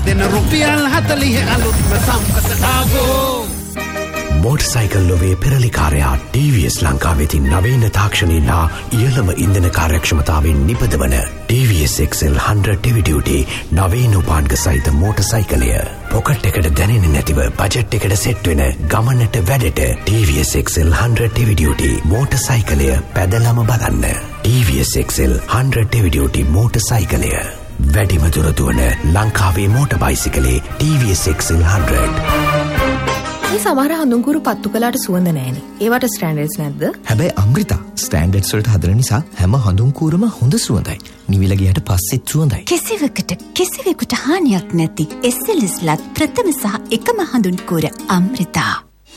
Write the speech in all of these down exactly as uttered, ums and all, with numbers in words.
දෙන රුපියල් හතලිහ අලුත්ම සම්පත ආගෝ. මෝටර්සයිකල් ලොවේ පෙරලිකාරයා ටී වී එස් ලංකාවෙතින් නවීන තාක්ෂණයලා ඉහළම ඉන්ධන කාර්යක්ෂමතාවෙන් නිපදවන ටී වී S X L හන්ඩ්‍රඩ් Heavy Duty නවීන උපාංග සහිත මෝටර්සයිකලය. පොකට් එකට දැනෙන්නේ නැතිව බජට් එකට සෙට් වෙන ගමනට වැඩට ටී වී S X L හන්ඩ්‍රඩ් Heavy Duty මෝටර්සයිකලය පැදලම බලන්න. ටී වී S X L හන්ඩ්‍රඩ් Heavy Duty මෝටර්සයිකලය. වැඩිම දුර දුවන ලංකාවේ මෝටර් බයිසිකලේ ටී වී එස් එක්ස් එල් හන්ඩ්‍රඩ්. මේ සමහර හඳුන්කුරු පත්තු කළාට සුවඳ නැහැනේ. ඒවට ස්ටෑන්ඩඩ්ස් නැද්ද? හැබැයි අමෘතා ස්ටෑන්ඩඩ්ස් වලට හදන නිසා හැම හඳුන්කුරම හොඳ සුවඳයි. නිවිල ගියට පස්සෙත් සුවඳයි. කිසිවකට කිසිවෙකුට හානියක් නැති එස් එල් එස් ලත් ප්‍රථම සහ එකම හඳුන්කුර අමෘතා.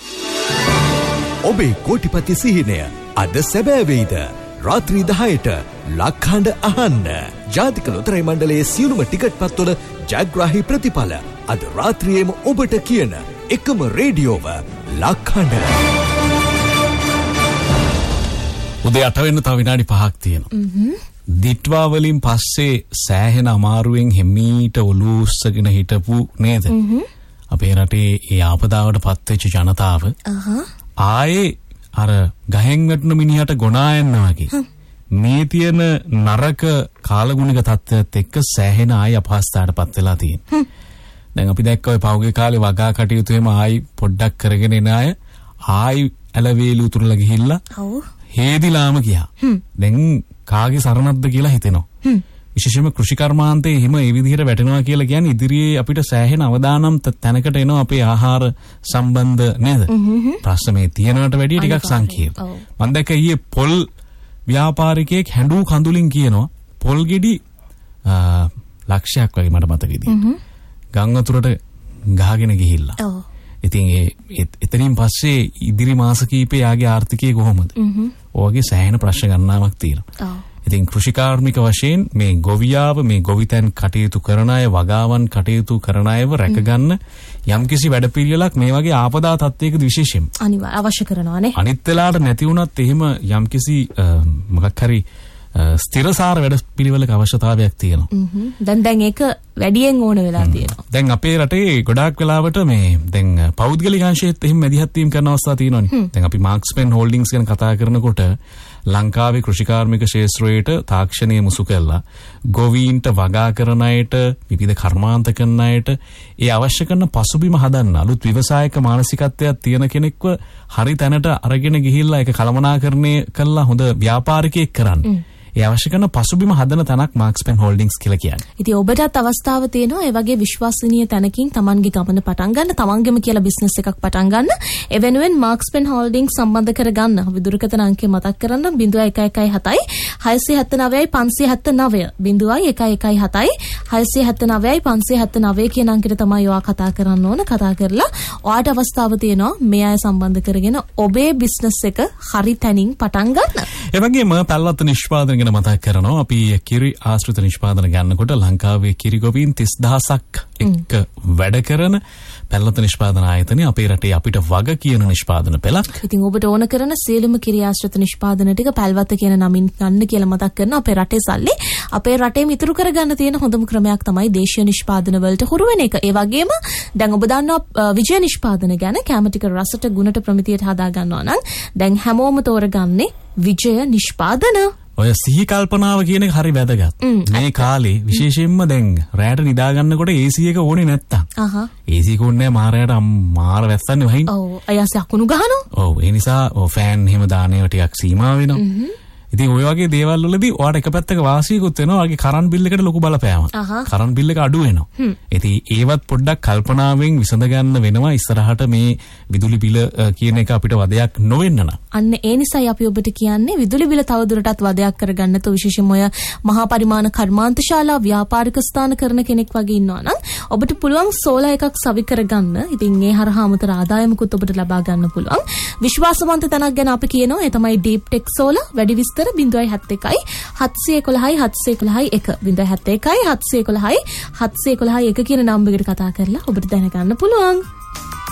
ඔබේ කෝටිපති සිහිනය අද සැබෑ වෙයිද? රාත්‍රී දහයට ලක්හඬ අහන්න. ජාතික ලොතරැයි මණ්ඩලයේ සියලුම ටිකට් පත්වල ජයග්‍රාහී ප්‍රතිඵල අද රාත්‍රියේම ඔබට කියන එකම රේඩියෝව ලක්හඬ. උදේ අට වෙන්න තව විනාඩි පහක් තියෙනවා. දිට්වා වලින් පස්සේ සෑහෙන අමාරුවෙන් හිමීට ඔලුව උස්සගෙන හිටපු නේද? අපේ රටේ ඒ ආපදාවට පත්වෙච්ච ජනතාව ආයේ අර ගහෙන් වැටුණු මිනිහට ගොනා යනවා වගේ මේ තියෙන නරක කාලගුණික තත්ත්වයත් එක්ක සෑහෙන ආයි අපහසුතාවයට පත් වෙලා තියෙනවා. දැන් අපි දැක්ක ඔය පහුගිය කාලේ වගා කටයුතු එහෙම ආයි පොඩ්ඩක් කරගෙන එන අය ආයි ඇලවේලි උතුරලා ගිහිල්ලා ඔව් හේදිලාම ගියා. දැන් කාගේ සරණක්ද කියලා හිතෙනවා. විශේෂයෙන්ම කෘෂි කර්මාන්තයේ එහෙම ඒ විදිහට වැටෙනවා කියලා කියන්නේ ඉදිරියේ අපිට සෑහෙන අවදානම් තැනකට එනවා අපේ ආහාර සම්බන්ධ නේද? ප්‍රශ්න මේ තියෙනවට වැඩිය ටිකක් සංකීර්ණ. මම දැක්ක ඊයේ පොල් ව්‍යාපාරිකයෙක් හැඬු කඳුලින් කියනවා පොල් ගෙඩි ලක්ෂයක් වගේ මට මතක විදියට. ගම් වතුරට ගහගෙන ගිහිල්ලා. ඔව්. ඉතින් ඒ එතනින් පස්සේ ඉදිරි මාස කීපේ යාගේ ආර්ථිකය කොහොමද? ඔයගේ සෑහෙන ප්‍රශ්න ගණනාවක් තියෙනවා. ඔව්. ඉතින් කෘෂිකාර්මික වශයෙන් මේ ගොවියාව මේ ගොවිතැන් කටයුතු කරන අය වගාවන් කටයුතු කරන අයව රැකගන්න යම්කිසි වැඩපිළිවෙලක් මේ වගේ ආපදා තත්ත්වයකදී විශේෂයෙන් අනිවාර්ය අවශ්‍ය කරනවානේ. අනිත් වෙලාවට නැති වුණත් එහෙම යම්කිසි මොකක් හරි ස්ථිරසාර වැඩපිළිවෙලක අවශ්‍යතාවයක් තියෙනවා. දැන් දැන් ඒක වැඩියෙන් ඕන වෙලා තියෙනවා. දැන් අපේ රටේ ගොඩාක් වෙලාවට මේ දැන් පෞද්ගලික අංශයේත් එහෙම මැදිහත් වීම කරන අවස්ථා තියෙනවානේ. දැන් අපි මාක්ස්පෙන් හෝල්ඩින්ග්ස් ගැන කතා කරනකොට ලංකාවේ කෘෂිකාර්මික ක්ෂේත්‍රයට තාක්ෂණය මුසු කළා ගොවීන්ට වගා කරන අයට විවිධ කර්මාන්ත කරන අයට ඒ අවශ්‍ය කරන පසුබිම හදන්න අලුත් ව්‍යවසායක මානසිකත්වයක් තියෙන කෙනෙක්ව හරි තැනට අරගෙන ගිහිල්ලා ඒක කළමනාකරණය කළා හොඳ ව්‍යාපාරිකයෙක් කරන්න. ඒ අවශ්‍ය කරන පසුබිම හදන තැනක් මාක්ස්පෙන් හෝල්ඩින්ග්ස් කියලා කියන්නේ. ඉතින් ඔබටත් අවස්ථාව තියෙනවා ඒ වගේ විශ්වසනීය තැනකින් Tamanගේ ගමන පටන් ගන්න, Tamanගෙම කියලා බිස්නස් එකක් පටන් ගන්න. ඒ වෙනුවෙන් මාක්ස්පෙන් හෝල්ඩින්ග්ස් සම්බන්ධ කරගන්න. අපි දුරකථන අංකය මතක් කරන්න zero one one one seven හයසිය හැත්තෑ නවයයි පන්සිය හැත්තෑ නවය zero one one one seven හයසිය හැත්තෑ නවයයි පන්සිය හැත්තෑ නවය කියන අංකෙට තමයි ඔයා කතා කරන්න ඕන. කතා කරලා ඔයාට අවස්ථාව තියෙනවා මේ අය සම්බන්ධ කරගෙන ඔබේ බිස්නස් එක හරි තැනින් පටන් ගන්න. ඒ වගේම පැල්ලත් නිෂ්පාදන මතක් කරනවා අපි කිරි ආශ්‍රිත නිෂ්පාදන ගන්නකොට ලංකාවේ කිරි ගොවීන් තිස් දහසක් එක්ක වැඩ කරන පැල්ලත නිෂ්පාදන ආයතනය අපේ රටේ අපිට වග කියන නිෂ්පාදන පෙළක්. ඉතින් ඔබට ඕන කරන සියලුම කිරි ආශ්‍රිත නිෂ්පාදන ටික පැල්වත කියන නමින් ගන්න කියලා මතක් කරනවා. අපේ රටේ සල්ලි අපේ රටේ මිතුරු කරගන්න තියෙන හොඳම ක්‍රමයක් තමයි දේශීය නිෂ්පාදන වලට හුරු වෙන එක. ඒ වගේම දැන් ඔබ දන්නවා විජය නිෂ්පාදන ගැන කැම ටික රසට ගුණට ප්‍රමිතියට හදා ගන්නවා නම් දැන් හැමෝම තෝරගන්නේ විජය නිෂ්පාදන. ඔය සිහි කල්පනාව කියන එක හරි වැදගත්. මේ කාලේ විශේෂයෙන්ම දැන් රැයට නිදා ගන්නකොට ඒ සී එක ඕනේ නැත්තම්. අහහ. ඒ සී කොන්නේ මාරයට මාර වැස්සන්නේ වහින්. ඔව්. අයස අකුණු ගහනවා. ඔව්. ඒ නිසා ඔය ෆෑන් එහෙම දාන්නේ ටිකක් සීමා වෙනවා. ඉතින් ඔය වගේ දේවල් වලදී ඔයාට එක පැත්තක වාසියකුත් වෙනවා. ඔයාගේ කරන්ට් බිල් එකට ලොකු බලපෑමක්. කරන්ට් බිල් එක අඩු වෙනවා. ඉතින් ඒවත් පොඩ්ඩක් කල්පනාවෙන් විසඳ ගන්න වෙනවා ඉස්සරහට මේ විදුලි බිල කියන එක අපිට වදයක් නොවෙන්න නම්. අන්න ඒ නිසායි අපි ඔබට කියන්නේ විදුලි බිල තවදුරටත් වදයක් කරගන්න තෝ විශේෂයෙන්ම ඔය මහා පරිමාණ කර්මාන්ත ශාලා ව්‍යාපාරික ස්ථාන කරන කෙනෙක් වගේ ඉන්නවා නම් ඔබට පුළුවන් සෝලා එකක් සවි කරගන්න. ඉතින් ඒ හරහා අමතර ආදායමකුත් ඔබට ලබා ගන්න පුළුවන්. විශ්වාසවන්ත තැනක් ගැන අපි කියනවා ඒ තමයි ඩීප් ටෙක් සෝලා. වැඩි විස්තර zero one seven one හත්සිය එකොළහයි හත්සිය එකොළහයි එක zero one seven one හත්සිය එකොළහයි හත්සිය එකොළහයි එක කියන නම්බර් එකට කතා කරලා ඔබට දැනගන්න පුළුවන්.